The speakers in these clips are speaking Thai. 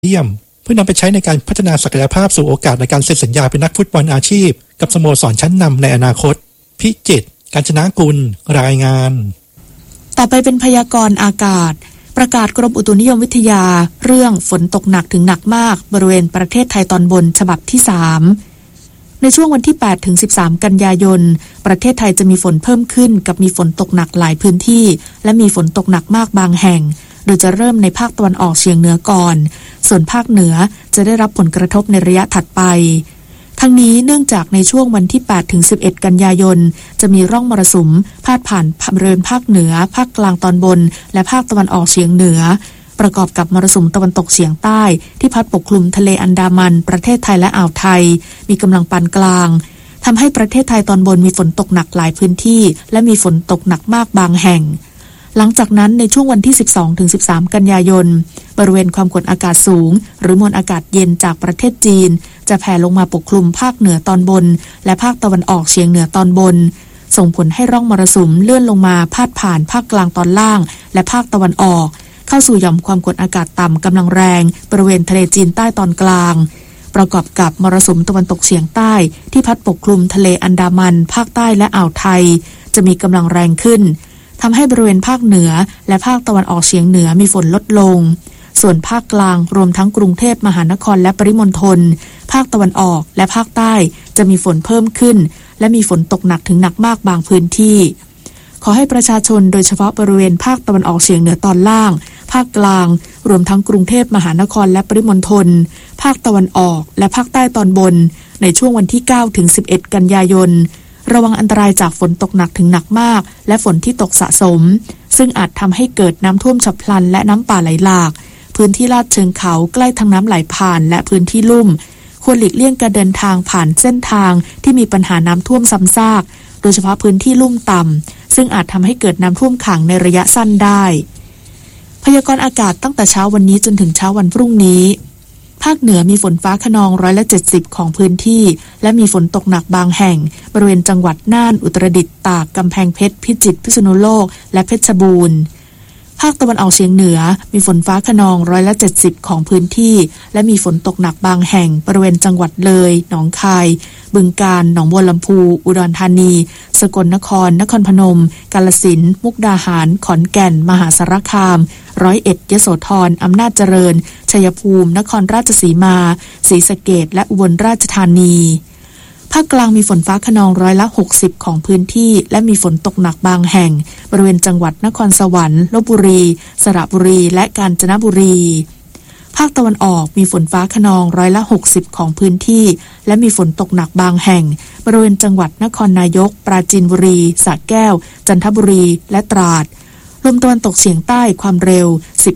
เยี่ยมเพื่อนำไปใช้ในการพัฒนาศักยภาพสู่โอกาสในการเซ็นสัญญาเป็นนักฟุตบอลอาชีพกับสโมสรชั้นนำในอนาคตพิจิตร กาญจนกุลรายงานต่อไปเป็นพยากรณ์อากาศประกาศกรมอุตุนิยมวิทยาเรื่องฝนตกหนักถึงหนักมากบริเวณประเทศไทยตอนบนฉบับที่3ในช่วงวันที่8ถึง13กันยายนประเทศไทยจะมีฝนเพิ่มขึ้นกับมีฝนตกหนักหลายพื้นที่และมีฝนตกหนักมากบางแห่งโดยจะเริ่มในภาคตะวันออกเฉียงเหนือก่อนส่วนภาคเหนือจะได้รับผลกระทบในระยะถัดไปทั้งนี้เนื่องจากในช่วงวันที่8ถึง11กันยายนจะมีร่องมรสุมพาดผ่านบริเวณภาคเหนือภาคกลางตอนบนและภาคตะวันออกเฉียงเหนือประกอบกับมรสุมตะวันตกเฉียงใต้ที่พัดปกคลุมทะเลอันดามันประเทศไทยและอ่าวไทยมีกำลังปานกลางทำให้ประเทศไทยตอนบนมีฝนตกหนักหลายพื้นที่และมีฝนตกหนักมากบางแห่งหลังจากนั้นในช่วงวันที่12ถึง13กันยายนบริเวณความกดอากาศสูงหรือมวลอากาศเย็นจากประเทศจีนจะแผ่ลงมาปกคลุมภาคเหนือตอนบนและภาคตะวันออกเฉียงเหนือตอนบนส่งผลให้ร่องมรสุมเลื่อนลงมาพาดผ่านภาคกลางตอนล่างและภาคตะวันออกเข้าสู่หย่อมความกดอากาศต่ำกำลังแรงบริเวณทะเลจีนใต้ตอนกลางประกอบกับมรสุมตะวันตกเฉียงใต้ที่พัดปกคลุมทะเลอันดามันภาคใต้และอ่าวไทยจะมีกำลังแรงขึ้นทำให้บริเวณภาคเหนือและภาคตะวันออกเฉียงเหนือมีฝนลดลงส่วนภาคกลางรวมทั้งกรุงเทพมหานครและปริมณฑลภาคตะวันออกและภาคใต้จะมีฝนเพิ่มขึ้นและมีฝนตกหนักถึงหนักมากบางพื้นที่ขอให้ประชาชนโดยเฉพาะบริเวณภาคตะวันออกเฉียงเหนือตอนล่างภาคกลางรวมทั้งกรุงเทพมหานครและปริมณฑลภาคตะวันออกและภาคใต้ตอนบนในช่วงวันที่9ถึง11กันยายนระวังอันตรายจากฝนตกหนักถึงหนักมากและฝนที่ตกสะสมซึ่งอาจทำให้เกิดน้ำท่วมฉับพลันและน้ำป่าไหลหลากพื้นที่ลาดเชิงเขาใกล้ทางน้ำไหลผ่านและพื้นที่ลุ่มควรหลีกเลี่ยงการเดินทางผ่านเส้นทางที่มีปัญหาน้ำท่วมซ้ำซากโดยเฉพาะพื้นที่ลุ่มต่ำซึ่งอาจทำให้เกิดน้ำท่วมขังในระยะสั้นได้พยากรณ์อากาศตั้งแต่เช้าวันนี้จนถึงเช้าวันพรุ่งนี้ภาคเหนือมีฝนฟ้าคะนอง70%ของพื้นที่และมีฝนตกหนักบางแห่งบริเวณจังหวัดน่านอุตรดิตถ์ตากกำแพงเพชรพิจิตรพิษณุโลกและเพชรบูรณ์ภาคตะวันออกเฉียงเหนือมีฝนฟ้าคะนอง70%ของพื้นที่และมีฝนตกหนักบางแห่งบริเวณจังหวัดเลยหนองคายบึงกาฬหนองบัวลำพูอุดรธานีสกลนครนครพนมกาฬสินธุ์มุกดาหารขอนแก่นมหาสารคาม101ยโสธรอำนาจเจริญชัยภูมินครราชสีมาศรีสะเกษและอุบลราชธานีภาคกลางมีฝนฟ้าคะนอง60%ของพื้นที่และมีฝนตกหนักบางแห่งบริเวณจังหวัดนครสวรรค์ลพบุรีสระบุรีและกาญจนบุรีภาคตะวันออกมีฝนฟ้าคะนอง60%ของพื้นที่และมีฝนตกหนักบางแห่งบริเวณจังหวัดนครนายกปราจีนบุรีสระแก้วจันทบุรีและตราดลมตะวันตกเฉียงใต้ความเร็ว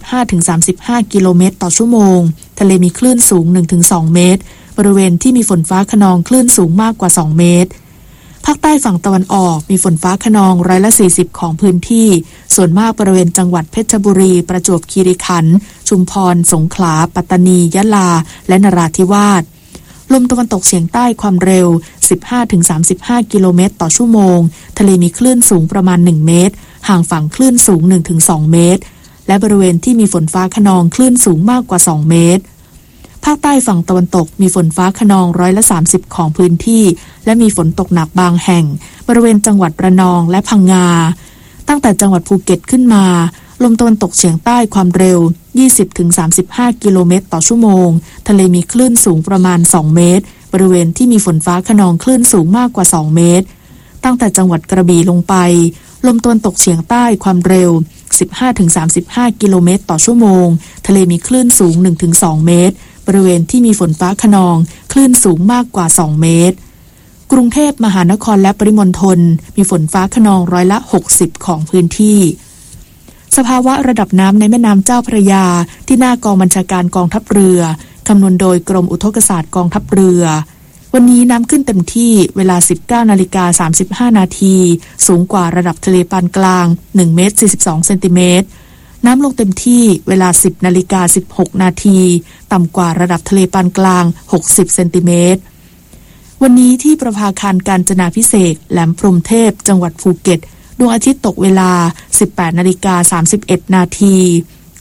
15-35 กิโลเมตรต่อชั่วโมงทะเลมีคลื่นสูง 1-2 เมตรบริเวณที่มีฝนฟ้าคะนองคลื่นสูงมากกว่า2เมตรภาคใต้ฝั่งตะวันออกมีฝนฟ้าคะนอง40%ของพื้นที่ส่วนมากบริเวณจังหวัดเพชรบุรีประจวบคีรีขันธ์ชุมพรสงขลาปัตตานียะลาและนราธิวาสลมตะวันตกเฉียงใต้ความเร็ว 15-35 กิโลเมตรต่อชั่วโมงทะเลมีคลื่นสูงประมาณ1เมตรห่างฝั่งคลื่นสูง 1-2 เมตรและบริเวณที่มีฝนฟ้าคะนองคลื่นสูงมากกว่า2เมตรภาคใต้ฝั่งตะวันตกมีฝนฟ้าคะนอง30%ของพื้นที่และมีฝนตกหนักบางแห่งบริเวณจังหวัดระนองและพังงาตั้งแต่จังหวัดภูเก็ตขึ้นมาลมตะวันตกเฉียงใต้ความเร็ว 20-35 กิโลเมตรต่อชั่วโมงทะเลมีคลื่นสูงประมาณ2เมตรบริเวณที่มีฝนฟ้าคะนองคลื่นสูงมากกว่า2เมตรตั้งแต่จังหวัดกระบี่ลงไปลมตะวันตกเฉียงใต้ความเร็ว 15-35 กิโลเมตรต่อชั่วโมงทะเลมีคลื่นสูง 1-2 เมตรบริเวณที่มีฝนฟ้าคะนองคลื่นสูงมากกว่า2เมตรกรุงเทพมหานครและปริมณฑลมีฝนฟ้าคะนอง60%ของพื้นที่สภาวะระดับน้ำในแม่น้ำเจ้าพระยาที่หน้ากองบัญชาการกองทัพเรือคำนวณโดยกรมอุทกศาสตร์กองทัพเรือวันนี้น้ำขึ้นเต็มที่เวลา 19:35 นาทีสูงกว่าระดับทะเลปานกลาง1เมตร42เซนติเมตรน้ำลงเต็มที่เวลา 10:16 นาทีต่ำกว่าระดับทะเลปานกลาง60เซนติเมตรวันนี้ที่ประภาคารกาญจนาภิเษกแหลมพรหมเทพจังหวัดภูเก็ตดวงอาทิตย์ตกเวลา 18:31 นาที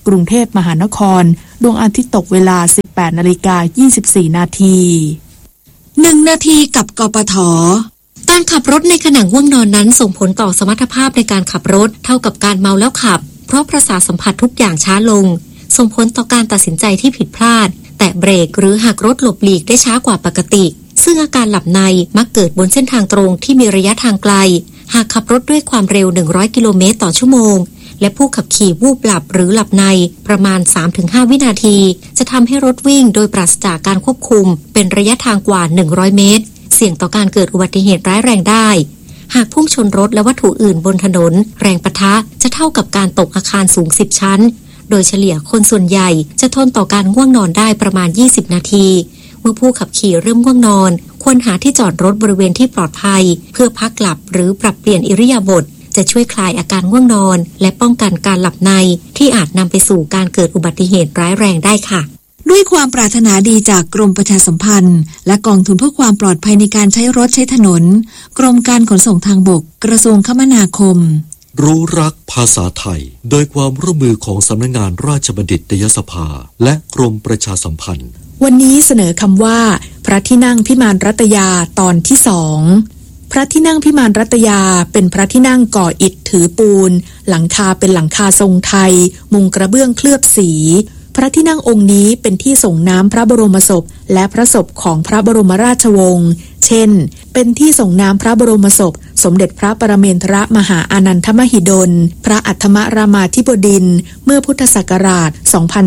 กรุงเทพมหานครดวงอาทิตย์ตกเวลา 18:24 นาที 1 นาทีกับกปท.การขับรถในขณะง่วงนอนนั้นส่งผลต่อสมรรถภาพในการขับรถเท่ากับการเมาแล้วขับเพราะประสาทสัมผัสทุกอย่างช้าลงส่งผลต่อการตัดสินใจที่ผิดพลาดแตะเบรกหรือหักรถหลบหลีกได้ช้ากว่าปกติซึ่งอาการหลับในมักเกิดบนเส้นทางตรงที่มีระยะทางไกลหากขับรถด้วยความเร็ว100 กิโลเมตรต่อชั่วโมงและผู้ขับขี่วูบหลับหรือหลับในประมาณ 3-5 วินาทีจะทำให้รถวิ่งโดยปราศจากการควบคุมเป็นระยะทางกว่า100 เมตรเสี่ยงต่อการเกิดอุบัติเหตุร้ายแรงได้หากพุ่งชนรถและวัตถุอื่นบนถนนแรงปะทะจะเท่ากับการตกอาคารสูง10 ชั้นโดยเฉลี่ยคนส่วนใหญ่จะทนต่อการง่วงนอนได้ประมาณ20 นาทีเมื่อผู้ขับขี่เริ่มง่วงนอนควรหาที่จอดรถบริเวณที่ปลอดภัยเพื่อพักหลับหรือปรับเปลี่ยนอิริยาบถจะช่วยคลายอาการง่วงนอนและป้องกันการหลับในที่อาจนำไปสู่การเกิดอุบัติเหตุร้ายแรงได้ค่ะด้วยความปรารถนาดีจากกรมประชาสัมพันธ์และกองทุนเพื่อความปลอดภัยในการใช้รถใช้ถนนกรมการขนส่งทางบกกระทรวงคมนาคมรู้รักภาษาไทยโดยความร่วมมือของสำนักงานราชบัณฑิตยสภาและกรมประชาสัมพันธ์วันนี้เสนอคำว่าพระที่นั่งพิมานรัตยาตอนที่2พระที่นั่งพิมานรัตยาเป็นพระที่นั่งก่ออิฐถือปูนหลังคาเป็นหลังคาทรงไทยมุงกระเบื้องเคลือบสีพระที่นั่งองค์นี้เป็นที่ส่งน้ำพระบรมศพและพระศพของพระบรมราชวงศ์เช่นเป็นที่ส่งน้ำพระบรมศพสมเด็จพระปรเมนทรมหาอานันทมหิดลพระอัฏฐมรามาธิบดินทร์เมื่อพุทธศักราช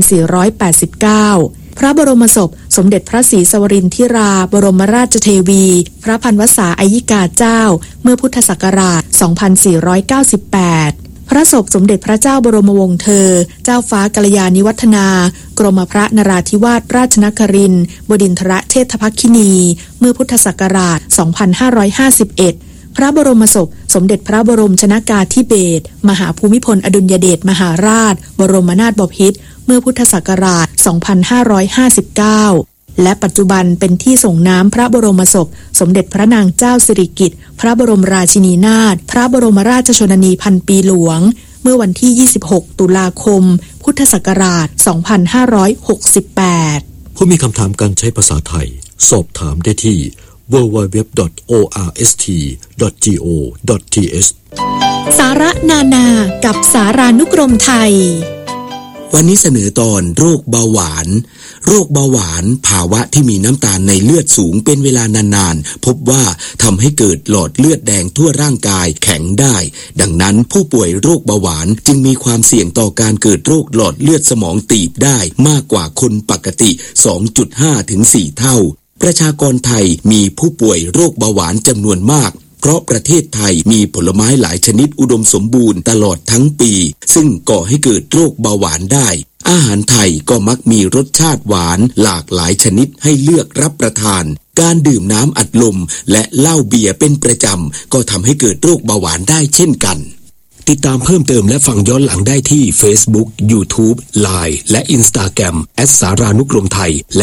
2489 พระบรมศพสมเด็จพระศรีสวรินทราบรมราชเทวีพระพันวษาอัยยิกาเจ้าเมื่อพุทธศักราช 2498พระศพสมเด็จพระเจ้าบรมวงศ์เธอเจ้าฟ้ากัลยาณิวัฒนากรมพระนราธิวาสราชนครินทร์บดินทรเชษฐภักคินีเมื่อพุทธศักราช 2551พระบรมศพสมเด็จพระบรมชนกาธิเบศรมหาภูมิพลอดุลยเดชมหาราชบรมนาถบพิตรเมื่อพุทธศักราช 2559และปัจจุบันเป็นที่ส่งน้ำพระบรมศพสมเด็จพระนางเจ้าสิริกิติ์พระบรมราชินีนาถพระบรมราชชนนีพันปีหลวงเมื่อวันที่ 26 ตุลาคม พุทธศักราช 2568 ผู้มีคำถามการใช้ภาษาไทยสอบถามได้ที่ www.orst.go.th สาระนานากับสารานุกรมไทยวันนี้เสนอตอนโรคเบาหวานโรคเบาหวานภาวะที่มีน้ำตาลในเลือดสูงเป็นเวลานานๆพบว่าทำให้เกิดหลอดเลือดแดงทั่วร่างกายแข็งได้ดังนั้นผู้ป่วยโรคเบาหวานจึงมีความเสี่ยงต่อการเกิดโรคหลอดเลือดสมองตีบได้มากกว่าคนปกติ 2.5 ถึง 4 เท่าประชากรไทยมีผู้ป่วยโรคเบาหวานจำนวนมากเพราะประเทศไทยมีผลไม้หลายชนิดอุดมสมบูรณ์ตลอดทั้งปีซึ่งก่อให้เกิดโรคเบาหวานได้อาหารไทยก็มักมีรสชาติหวานหลากหลายชนิดให้เลือกรับประทานการดื่มน้ำอัดลมและเหล้าเบียร์เป็นประจำก็ทำให้เกิดโรคเบาหวานได้เช่นกันติดตามเพิ่มเติมและฟังย้อนหลังได้ที่ Facebook, YouTube, Line และ Instagram @ สารานุกรมไทยและ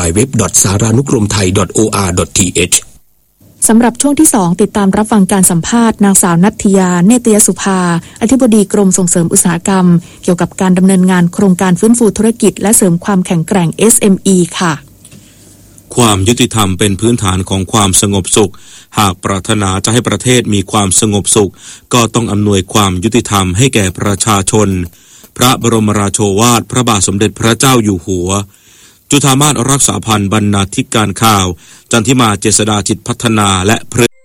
www.saranukromthai.or.th สำหรับช่วงที่2ติดตามรับฟังการสัมภาษณ์นางสาวณัฐิยาเนตยสุภาอธิบดีกรมส่งเสริมอุตสาหกรรมเกี่ยวกับการดำเนินงานโครงการฟื้นฟูธุรกิจและเสริมความแข็งแกร่ง SME ค่ะความยุติธรรมเป็นพื้นฐานของความสงบสุขหากปรารถนาจะให้ประเทศมีความสงบสุขก็ต้องอำนวยความยุติธรรมให้แก่ประชาชนพระบรมราโชวาทพระบาทสมเด็จพระเจ้าอยู่หัวจุฑามาสรักษาพันธ์บรรณาธิการข่าวจันทิมาเจษฎาจิตพัฒนาและ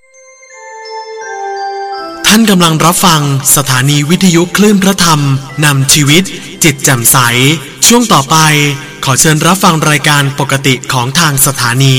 ท่านกำลังรับฟังสถานีวิทยุคลื่นพระธรรมนำชีวิตจิตแจ่มใสช่วงต่อไปขอเชิญรับฟังรายการปกติของทางสถานี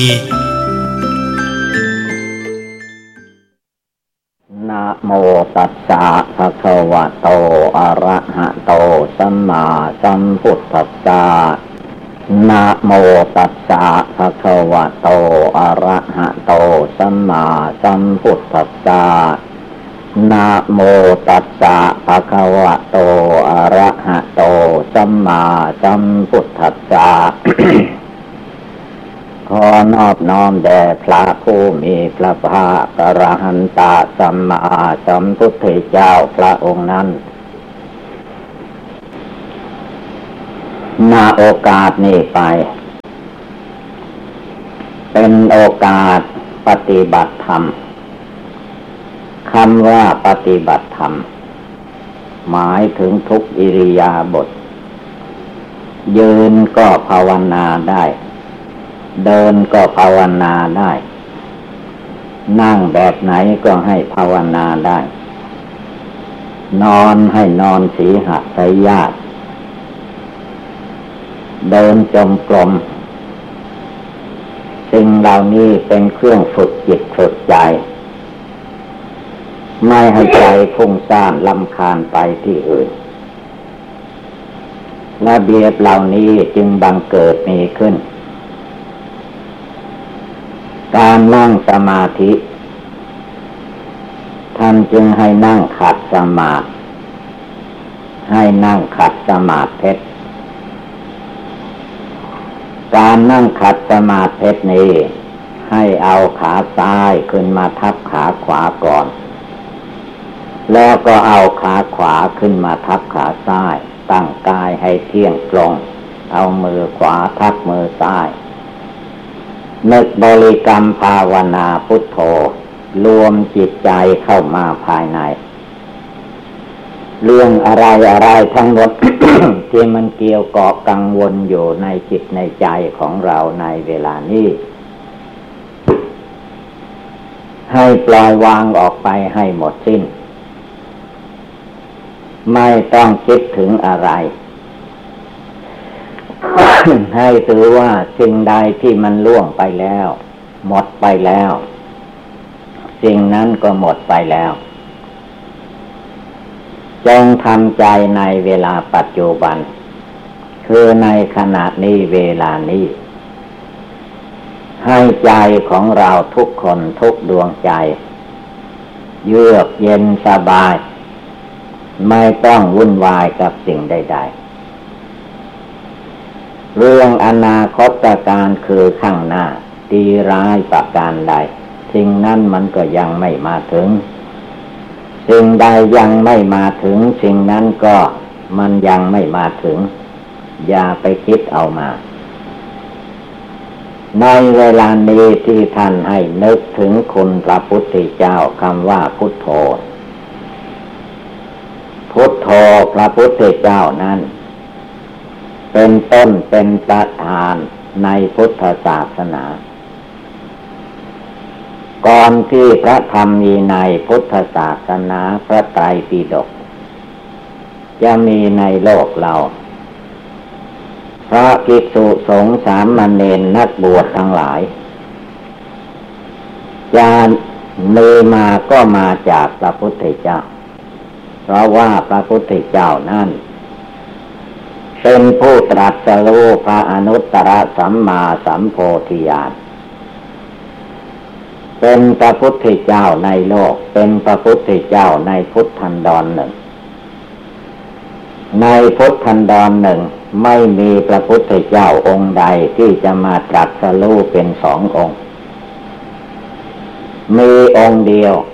นะโมตัสสะภะคะวะโตอะระหะโตสัมมาสัมพุทธัสสะนะโมตัสสะภะคะวะโตอะระหะโตสัมมาสัมพุทธัสสะนะโมตัสสะภะคะวะโตอะระหะโตสัมมาสัมพุทธัสสะ ขอนอบน้อมแด่พระผู้มีพระภาคอรหันตสัมมาสัมพุทธเจ้าพระองค์นั้นณโอกาสนี้ไปเป็นโอกาสปฏิบัติธรรมคำว่าปฏิบัติธรรมหมายถึงทุกอิริยาบถยืนก็ภาวนาได้เดินก็ภาวนาได้นั่งแบบไหนก็ให้ภาวนาได้นอนให้นอนสีหสยาสน์เดินจงกรมสิ่งเหล่านี้เป็นเครื่องฝึกจิตฝึกใจไม่ให้ใจฟุ้งซ่านรำคาญไปที่อื่นระเบียบเหล่านี้จึงบังเกิดมีขึ้นการนั่งสมาธิท่านจึงให้นั่งขัดสมาธิให้นั่งขัดสมาธิการนั่งขัดสมาธินี้ให้เอาขาซ้ายขึ้นมาทับขาขวาก่อนแล้วก็เอาขาขวาขึ้นมาทับขาซ้ายตั้งกายให้เที่ยงตรงเอามือขวาทับมือซ้ายนึกบริกรรมภาวนาพุทโธรวมจิตใจเข้ามาภายในเรื่องอะไรทั้งหมด ที่มันเกี่ยวเกาะกังวลอยู่ในจิตในใจของเราในเวลานี้ให้ปล่อยวางออกไปให้หมดสิ้นไม่ต้องคิดถึงอะไร ให้ถือว่าสิ่งใดที่มันล่วงไปแล้วหมดไปแล้วสิ่งนั้นก็หมดไปแล้วจงทำใจในเวลาปัจจุบันคือในขณะนี้เวลานี้ให้ใจของเราทุกคนทุกดวงใจเยือกเย็นสบายไม่ต้องวุ่นวายกับสิ่งใดๆเรื่องอนาคตการคือข้างหน้าดีร้ายประการใดสิ่งนั้นมันก็ยังไม่มาถึงสิ่งใดยังไม่มาถึงสิ่งนั้นก็มันยังไม่มาถึงอย่าไปคิดเอามาในเวลานี้ที่ท่านให้นึกถึงคุณพระพุทธเจ้าคำว่าพุทโธพุทโธพระพุทธเจ้านั้นเป็นต้นเป็นประธานในพุทธศาสนาก่อนที่พระธรรมมีในพุทธศาสนาพระไตรปิฎกจะมีในโลกเราพระภิกษุสงฆ์สามเณรนักบวชทั้งหลายจะมีมาก็มาจากพระพุทธเจ้าเพราะว่าพระพุทธเจ้านั้นเป็นผู้ตรัสรู้พระอนุตตรสัมมาสัมโพธิญาณเป็นพระพุทธเจ้าในโลกเป็นพระพุทธเจ้าในพุทธันดรหนึ่งในพุทธันดรหนึ่งไม่มีพระพุทธเจ้าองค์ใดที่จะมาตรัสรู้เป็นสององค์มีองค์เดียว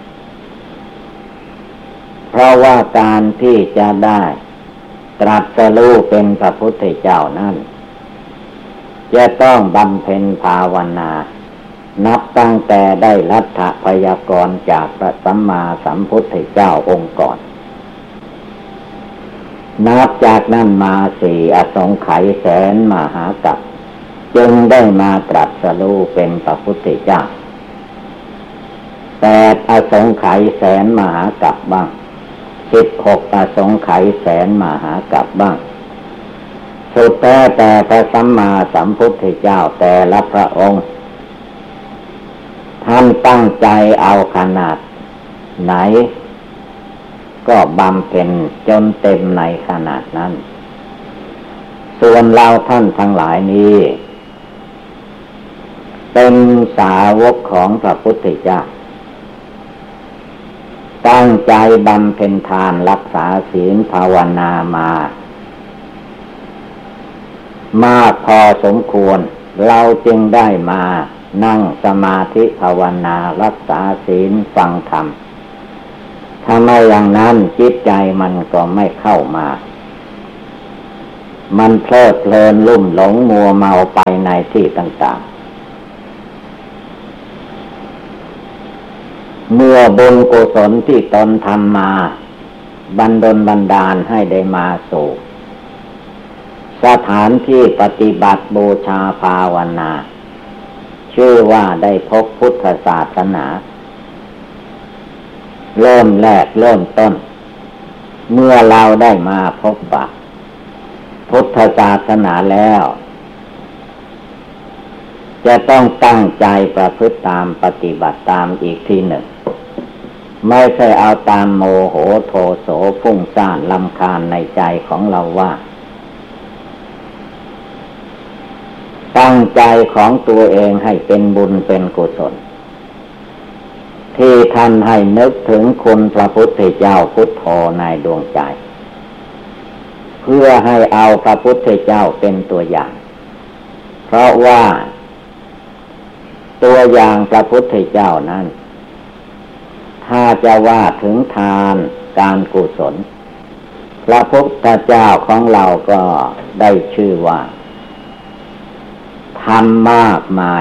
เพราะว่าการที่จะได้ตรัสรู้เป็นพระพุทธเจ้านั้นจะต้องบำเพ็ญภาวนานับตั้งแต่ได้รัตถพยากรณ์จากพระสัมมาสัมพุทธเจ้าองค์ก่อนนับจากนั้นมา4 อสงไขยแสนมหากัปจึงได้มาตรัสรู้เป็นพระพุทธเจ้า8 อสงไขยแสนมหากัปบ้าง16 อสงไขยแสนมหากัปบ้างสุดแต่พระสัมมาสัมพุทธเจ้าแต่ละพระองค์ท่านตั้งใจเอาขนาดไหนก็บำเพ็ญจนเต็มในขนาดนั้นส่วนเราท่านทั้งหลายนี้เป็นสาวกของพระพุทธเจ้าตั้งใจบำเพ็ญทานรักษาศีลภาวนามามากพอสมควรเราจึงได้มานั่งสมาธิภาวนารักษาศีลฟังธรรมถ้าไม่อย่างนั้นจิตใจมันก็ไม่เข้ามามันเพลิดเพลินลุ่มหลงมัวเมาไปในที่ต่างๆเมื่อบุญกุศลที่ตนทำมาบันดาลให้ได้มาสู่สถานที่ปฏิบัติบูชาภาวนาชื่อว่าได้พบพุทธศาสนาเริ่มแรกเริ่มต้นเมื่อเราได้มาพบปะพุทธศาสนาแล้วจะต้องตั้งใจประพฤติตามปฏิบัติตามอีกทีหนึ่งไม่ใช่เอาตามโมโหโทโสฟุ้งซ่านรำคาญในใจของเราว่าตั้งใจของตัวเองให้เป็นบุญเป็นกุศลที่ท่านให้นึกถึงคุณพระพุทธเจ้าพุทโธในดวงใจเพื่อให้เอาพระพุทธเจ้าเป็นตัวอย่างเพราะว่าตัวอย่างพระพุทธเจ้านั้นถ้าจะว่าถึงทานการกุศลพระพุทธเจ้าของเราก็ได้ชื่อว่าทำมากมาย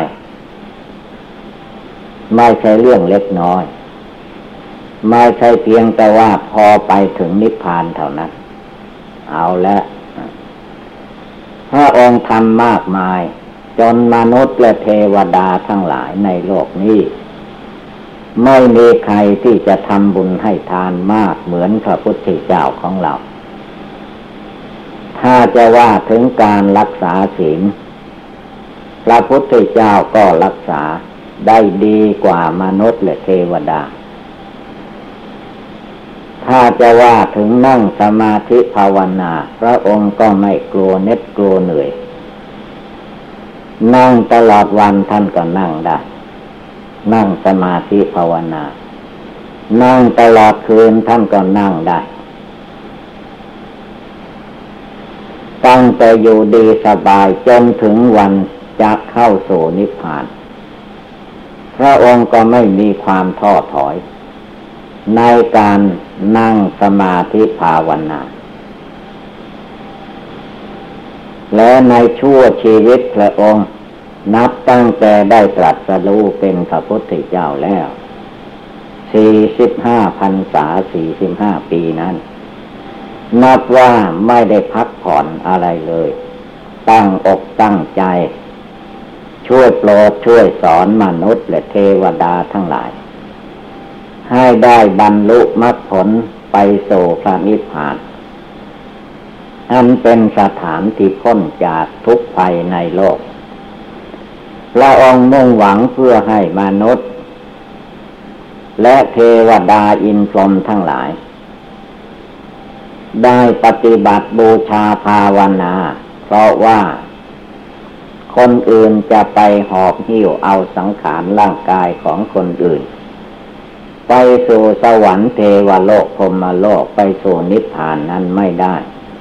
ไม่ใช่เรื่องเล็กน้อยไม่ใช่เพียงแต่ว่าพอไปถึงนิพพานเท่านั้นเอาละพระองค์ทำมากมายจนมนุษย์และเทวดาทั้งหลายในโลกนี้ไม่มีใครที่จะทำบุญให้ทานมากเหมือนพระพุทธเจ้าของเราถ้าจะว่าถึงการรักษาศีลพระพุทธเจ้าก็รักษาได้ดีกว่ามนุษย์และเทวดาถ้าจะว่าถึงนั่งสมาธิภาวนาพระองค์ก็ไม่กลัวเหน็ดกลัวเหนื่อยนั่งตลอดวันท่านก็นั่งได้นั่งสมาธิภาวนานั่งตลอดคืนท่านก็นั่งได้ตั้งแต่อยู่ดีสบายจนถึงวันจะเข้าสู่นิพพานพระองค์ก็ไม่มีความท้อถอยในการนั่งสมาธิภาวนาและในชั่วชีวิตพระองค์นับตั้งแต่ได้ตรัสรู้เป็นพระพุทธเจ้าแล้ว45 พรรษา45 ปีนั้นนับว่าไม่ได้พักผ่อนอะไรเลยตั้งอกตั้งใจช่วยโปรดช่วยสอนมนุษย์และเทวดาทั้งหลายให้ได้บรรลุมรรคผลไปสู่พระนิพพานอันเป็นสถานที่พ้นจากทุกข์ภัยในโลกพระองค์มุ่งหวังเพื่อให้มนุษย์และเทวดาอินทร์พรหมทั้งหลายได้ปฏิบัติบูชาภาวนาเพราะว่าคนอื่นจะไปหอบหิ้วเอาสังขารร่างกายของคนอื่นไปสู่สวรรค์เทวโลกพรหมโลกไปสู่นิพพานนั้นไม่ได้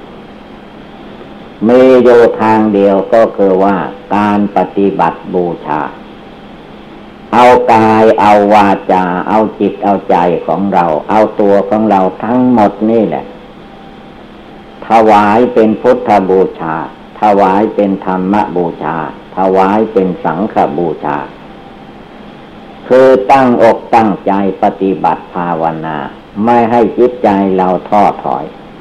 มีอยู่ทางเดียวก็คือว่าการปฏิบัติบูชาเอากายเอาวาจาเอาจิตเอาใจของเราเอาตัวของเราทั้งหมดนี่แหละถวายเป็นพุทธบูชาถวายเป็นธรรมบูชาถวายเป็นสังฆบูชาคือตั้งอกตั้งใจปฏิบัติภาวนาไม่ให้จิตใจเราท้อถอย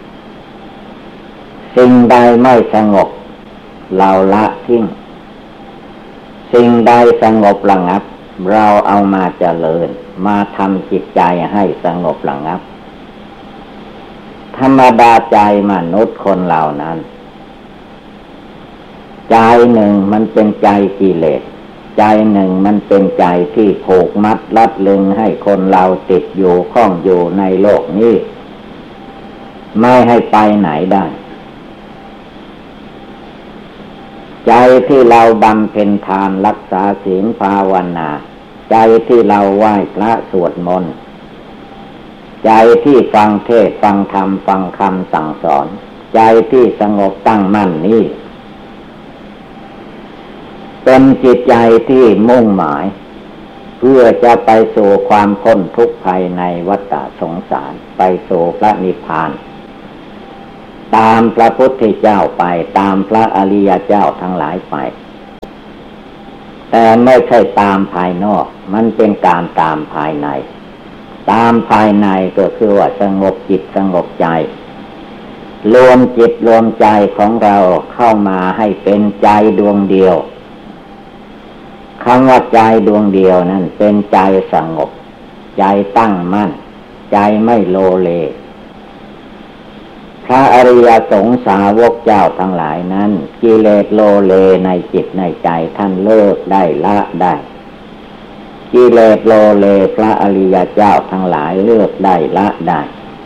สิ่งใดไม่สงบเราละทิ้งสิ่งใดสงบระงับเราเอามาเจริญมาทำจิตใจให้สงบระงับธรรมดาใจมนุษย์คนเหล่านั้นใจหนึ่งมันเป็นใจกิเลสใจหนึ่งมันเป็นใจที่ผูกมัดรัดลึงให้คนเราติดอยู่ข้องอยู่ในโลกนี้ไม่ให้ไปไหนได้ใจที่เราบำเพ็ญทานรักษาศีลภาวนาใจที่เราไหว้พระสวดมนต์ใจที่ฟังเทศน์ฟังธรรมฟังคำสั่งสอนใจที่สงบตั้งมั่นนี้เป็นจิตใจที่มุ่งหมายเพื่อจะไปสู่ความพ้นทุกข์ภายในวัฏสงสารไปสู่พระนิพพานตามพระพุทธเจ้าไปตามพระอริยเจ้าทั้งหลายไปแต่ไม่ใช่ตามภายนอกมันเป็นการตามภายในตามภายในก็คือว่าสงบจิตสงบใจรวมจิตรวมใจของเราเข้ามาให้เป็นใจดวงเดียวคำว่าใจดวงเดียวนั้นเป็นใจสงบใจตั้งมั่นใจไม่โลเลพระอริยสงฆ์สาวกเจ้าทั้งหลายนั้นกิเลสโลเลในจิตในใจท่านเลิกได้ละได้กิเลสโลเลพระอริยเจ้าทั้งหลายเลิกได้ละได้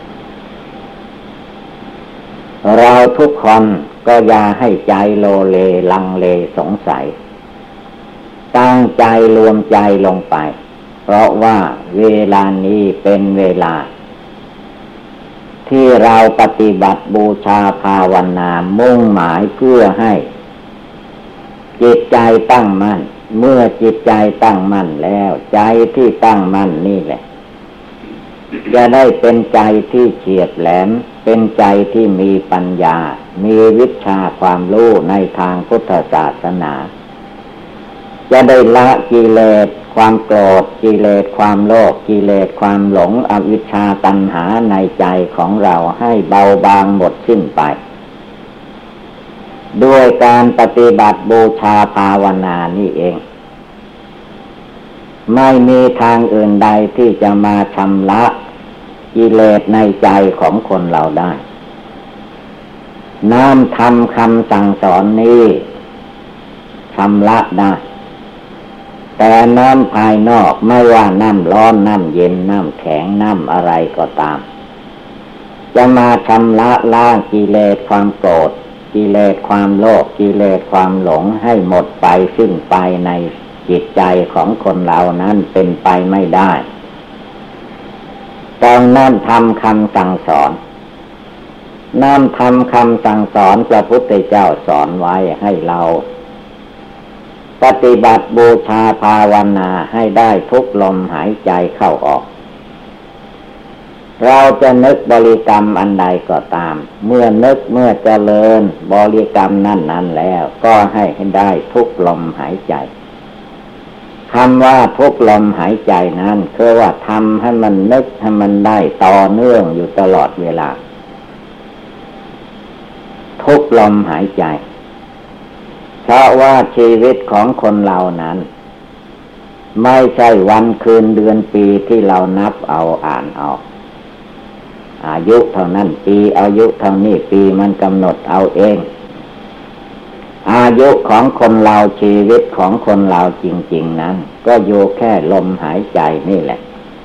เราทุกคนก็อย่าให้ใจโลเลลังเลสงสัยตั้งใจรวมใจลงไปเพราะว่าเวลานี้เป็นเวลาที่เราปฏิบัติบูชาภาวนามุ่งหมายเพื่อให้จิตใจตั้งมั่นเมื่อจิตใจตั้งมั่นแล้วใจที่ตั้งมั่นนี่แหละจะได้เป็นใจที่เฉียบแหลมเป็นใจที่มีปัญญามีวิชาความรู้ในทางพุทธศาสนาจะได้ละกิเลสความโกรธกิเลสความโลภกิเลสความหลงอวิชชาตัณหาในใจของเราให้เบาบางหมดสิ้นไปด้วยการปฏิบัติบูชาภาวนานี่เองไม่มีทางอื่นใดที่จะมาชำระกิเลสในใจของคนเราได้น้ำธรรมคำสั่งสอนนี้ชำระได้แต่น้ำภายนอกไม่ว่าน้ำร้อนน้ำเย็นน้ำแข็งน้ำอะไรก็ตามจะมาชำระล้างกิเลสความโกรธกิเลสความโลภกิเลสความหลงให้หมดไปสิ้นไปในจิตใจของคนเรานั้นเป็นไปไม่ได้ต้องน้ำทำคำสั่งสอนน้ำทำคำสั่งสอนพระพุทธเจ้าสอนไว้ให้เราปฏิบัติบูชาภาวนาให้ได้ทุกลมหายใจเข้าออกเราจะนึกบริกรรมอันใดก็ตามเมื่อนึกเมื่อเจริญบริกรรมนั้นแล้วก็ให้ได้ทุกลมหายใจคำว่าทุกลมหายใจนั้นคือว่าทำให้มันนึกให้มันได้ต่อเนื่องอยู่ตลอดเวลาทุกลมหายใจเพราะว่าชีวิตของคนเรานั้นไม่ใช่วันคืนเดือนปีที่เรานับเอาอ่านเอาอายุเท่านั้นปีอายุเท่านี้ปีมันกำหนดเอาเองอายุของคนเราชีวิตของคนเราจริงๆนั้นก็อยู่แค่ลมหายใจนี่แหละ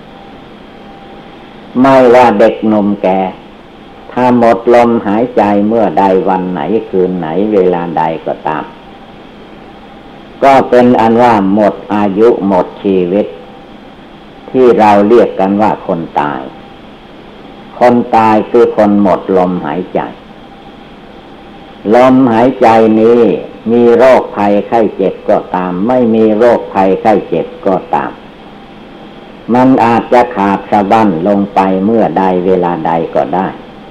ไม่ว่าเด็กหนุ่มแก่ถ้าหมดลมหายใจเมื่อใดวันไหนคืนไหนเวลาใดก็ตามก็เป็นอันว่าหมดอายุหมดชีวิตที่เราเรียกกันว่าคนตายคนตายคือคนหมดลมหายใจลมหายใจนี้มีโรคภัยไข้เจ็บก็ตามไม่มีโรคภัยไข้เจ็บก็ตามมันอาจจะขาดสะบั้นลงไปเมื่อใดเวลาใดก็ได้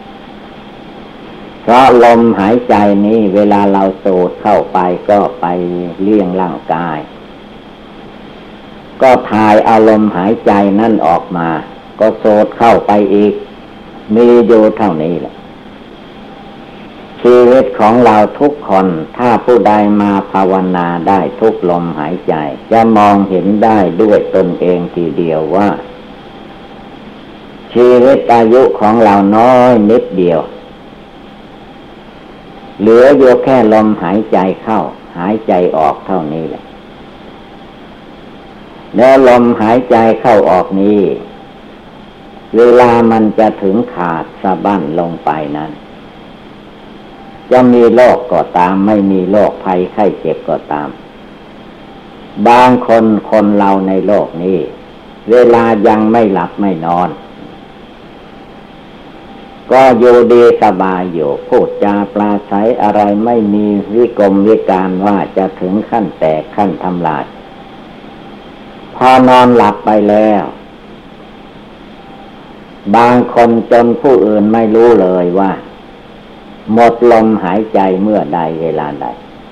เพราะลมหายใจนี้เวลาเราสูดเข้าไปก็ไปเลี้ยงร่างกายก็ถ่ายเอาลมหายใจนั่นออกมาก็สูดเข้าไปอีกมีอยู่เท่านี้แหละชีวิตของเราทุกคนถ้าผู้ใดมาภาวนาได้ทุกลมหายใจจะมองเห็นได้ด้วยตนเองทีเดียวว่าชีวิตอายุของเราน้อยนิดเดียวเหลืออยู่แค่ลมหายใจเข้าหายใจออกเท่านี้แหละแล้วลมหายใจเข้าออกนี้เวลามันจะถึงขาดสะบั้นลงไปนั้นจะมีโรคก็ตามไม่มีโรคภัยไข้เจ็บก็ตามบางคนเราในโลกนี้เวลายังไม่หลับไม่นอนก็อยู่ดีสบายอยู่พูดจาปราศัยอะไรไม่มีวิกลวิการว่าจะถึงขั้นแตกขั้นทำลายพอนอนหลับไปแล้วบางคนจนผู้อื่นไม่รู้เลยว่าหมดลมหายใจเมื่อใดเวลาใด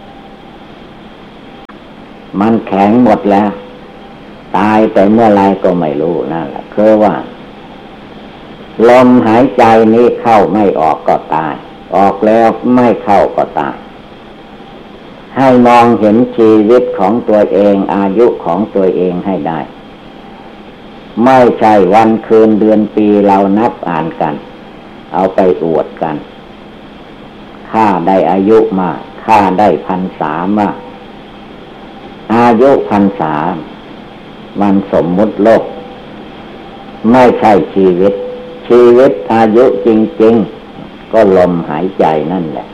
มันแข็งหมดแล้วตายไปเมื่อไรก็ไม่รู้นั่นแหละคือว่าลมหายใจนี้เข้าไม่ออกก็ตายออกแล้วไม่เข้าก็ตายให้มองเห็นชีวิตของตัวเองอายุของตัวเองให้ได้ไม่ใช่วันคืนเดือนปีเรานับอ่านกันเอาไปอวดกันข้าได้อายุมากข้าได้พรรษามากอายุพรรษามันสมมุติโลกไม่ใช่ชีวิตชีวิตอายุจริงๆก็ลมหายใจนั่นแหละ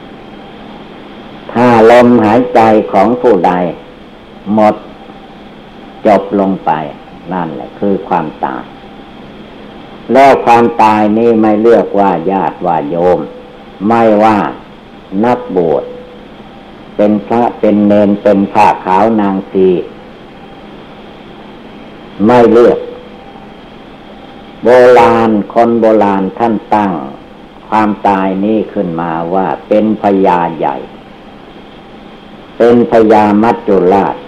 ถ้าลมหายใจของผู้ใดหมดจบลงไปนั่นแหละคือความตายแล้วความตายนี้ไม่เลือกว่าญาติว่าโยมไม่ว่านักบวชเป็นพระเป็นเณรเป็นผ้าขาวนางชีไม่เลือกโบราณคนโบราณท่านตั้งความตายนี้ขึ้นมาว่าเป็นพญาใหญ่เป็นพญามัจจุราช